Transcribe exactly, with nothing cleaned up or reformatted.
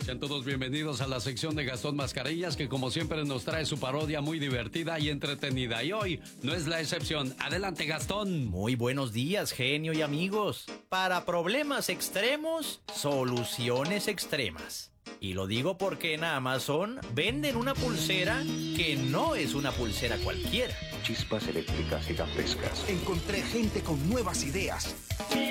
Sean todos bienvenidos a la sección de Gastón Mascareñas, que como siempre nos trae su parodia muy divertida y entretenida. Y hoy no es la excepción. Adelante, Gastón. Muy buenos días, genio y amigos. Para problemas extremos, soluciones extremas. Y lo digo porque en Amazon venden una pulsera que no es una pulsera cualquiera. Chispas eléctricas gigantescas. Encontré gente con nuevas ideas.